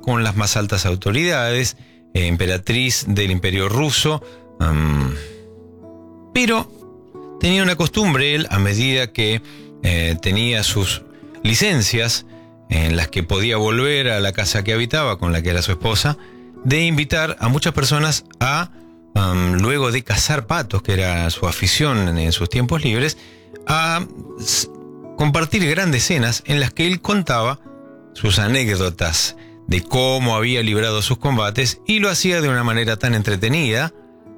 con las más altas autoridades, emperatriz del Imperio Ruso, pero tenía una costumbre él, a medida que tenía sus licencias en las que podía volver a la casa que habitaba, con la que era su esposa, de invitar a muchas personas a, luego de cazar patos, que era su afición en sus tiempos libres, a compartir grandes cenas en las que él contaba sus anécdotas de cómo había librado sus combates, y lo hacía de una manera tan entretenida,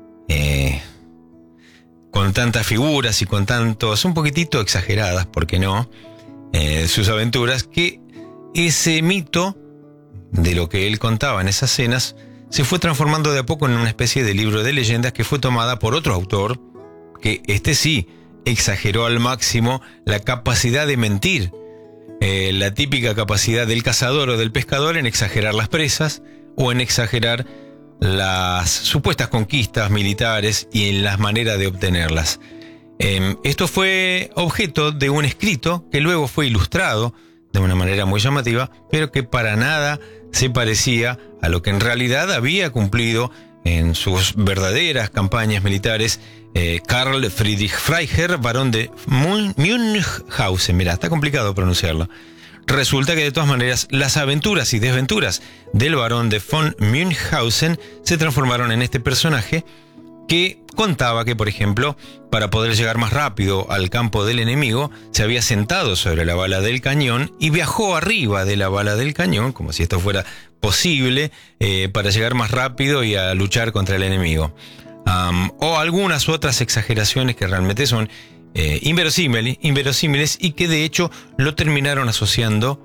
con tantas figuras y con tantos, un poquitito exageradas, ¿por qué no?, sus aventuras, que ese mito de lo que él contaba en esas cenas se fue transformando de a poco en una especie de libro de leyendas que fue tomada por otro autor, que sí exageró al máximo la capacidad de mentir, la típica capacidad del cazador o del pescador en exagerar las presas o en exagerar las supuestas conquistas militares y en las maneras de obtenerlas. Esto fue objeto de un escrito que luego fue ilustrado de una manera muy llamativa, pero que para nada se parecía a lo que en realidad había cumplido en sus verdaderas campañas militares Karl Friedrich Freiherr, barón de Münchhausen. Mirá, está complicado pronunciarlo. Resulta que de todas maneras las aventuras y desventuras del barón de von Münchhausen se transformaron en este personaje que contaba que, por ejemplo, para poder llegar más rápido al campo del enemigo, se había sentado sobre la bala del cañón y viajó arriba de la bala del cañón, como si esto fuera posible, para llegar más rápido y a luchar contra el enemigo. O algunas otras exageraciones que realmente son inverosímiles y que de hecho lo terminaron asociando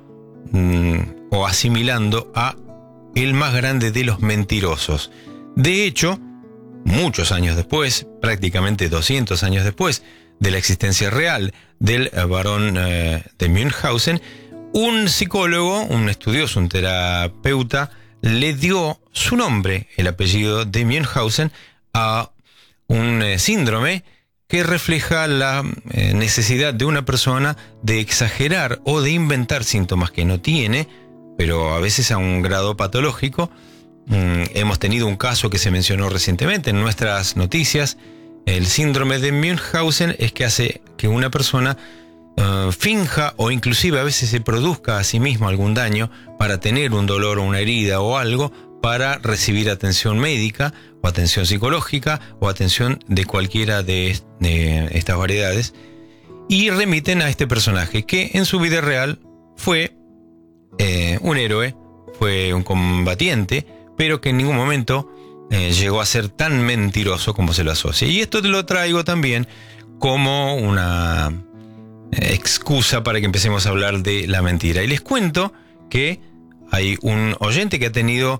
o asimilando a el más grande de los mentirosos. De hecho, muchos años después, prácticamente 200 años después de la existencia real del barón de Münchhausen, un psicólogo, un estudioso, un terapeuta, le dio su nombre, el apellido de Münchhausen, a un síndrome que refleja la necesidad de una persona de exagerar o de inventar síntomas que no tiene, pero a veces a un grado patológico. Hemos tenido un caso que se mencionó recientemente en nuestras noticias. El síndrome de Münchhausen es que hace que una persona finja o inclusive a veces se produzca a sí mismo algún daño para tener un dolor o una herida o algo, para recibir atención médica o atención psicológica o atención de cualquiera de estas variedades, y remiten a este personaje que en su vida real fue un héroe, fue un combatiente, pero que en ningún momento llegó a ser tan mentiroso como se lo asocia. Y esto te lo traigo también como una excusa para que empecemos a hablar de la mentira. Y les cuento que hay un oyente que ha tenido,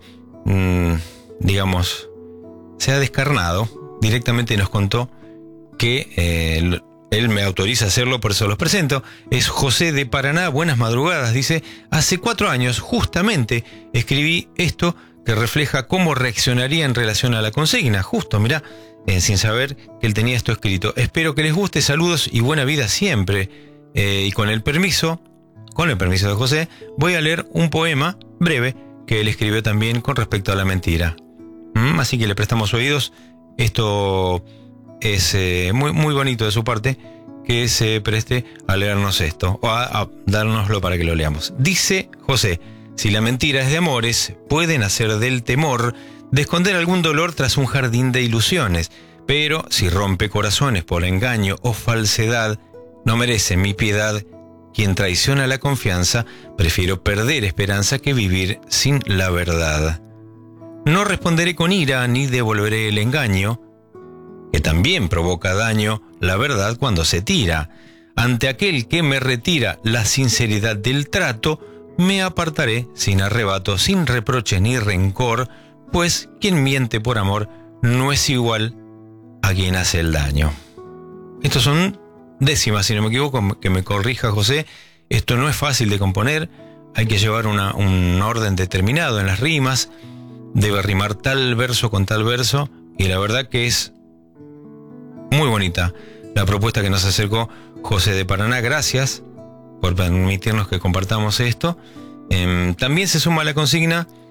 se ha descarnado, directamente nos contó que él me autoriza a hacerlo, por eso los presento. Es José de Paraná. Buenas madrugadas, dice: hace 4 años justamente escribí esto que refleja cómo reaccionaría en relación a la consigna. Justo, mirá, sin saber que él tenía esto escrito. Espero que les guste, saludos y buena vida siempre. Y con el permiso de José, voy a leer un poema breve que él escribió también con respecto a la mentira. Así que le prestamos oídos. Esto es muy, muy bonito de su parte, que se preste a leernos esto, o a dárnoslo para que lo leamos. Dice José: si la mentira es de amores, puede nacer del temor de esconder algún dolor tras un jardín de ilusiones, pero si rompe corazones por engaño o falsedad, no merece mi piedad. Quien traiciona la confianza, prefiero perder esperanza que vivir sin la verdad. No responderé con ira ni devolveré el engaño, que también provoca daño la verdad cuando se tira. Ante aquel que me retira la sinceridad del trato, me apartaré sin arrebato, sin reproche ni rencor, pues quien miente por amor no es igual a quien hace el daño. Estos son décimas, si no me equivoco, que me corrija José. Esto no es fácil de componer, hay que llevar un orden determinado en las rimas, debe rimar tal verso con tal verso, y la verdad que es muy bonita la propuesta que nos acercó José de Paraná. Gracias por permitirnos que compartamos esto. También se suma a la consigna